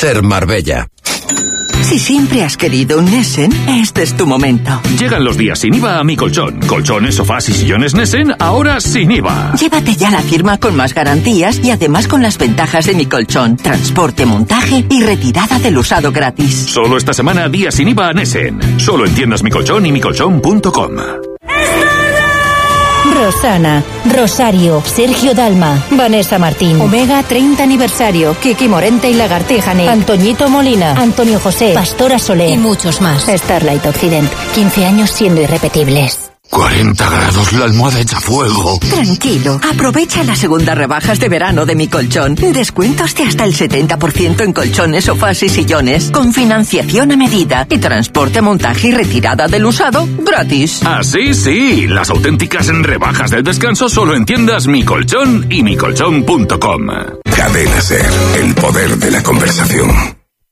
Ser Marbella. Si siempre has querido un Nessen, este es tu momento. Llegan los días sin IVA a Mi Colchón. Colchones, sofás y sillones Nessen, ahora sin IVA. Llévate ya la firma con más garantías y además con las ventajas de Mi Colchón. Transporte, montaje y retirada del usado gratis. Solo esta semana, días sin IVA a Nessen. Solo en tiendas Mi Colchón y micolchón.com. Rosana, Rosario, Sergio Dalma, Vanessa Martín, Omega 30 aniversario, Kiki Morente y Lagartijane, Antoñito Molina, Antonio José, Pastora Soler y muchos más. Starlight Occident, 15 años siendo irrepetibles. 40 grados, la almohada echa fuego. Tranquilo, aprovecha las segundas rebajas de verano de Mi Colchón. Descuentos de hasta el 70% en colchones, sofás y sillones, con financiación a medida y transporte, montaje y retirada del usado gratis. Así sí, las auténticas rebajas del descanso solo en tiendas Mi Colchón y micolchón.com. Cadena Ser, el poder de la conversación.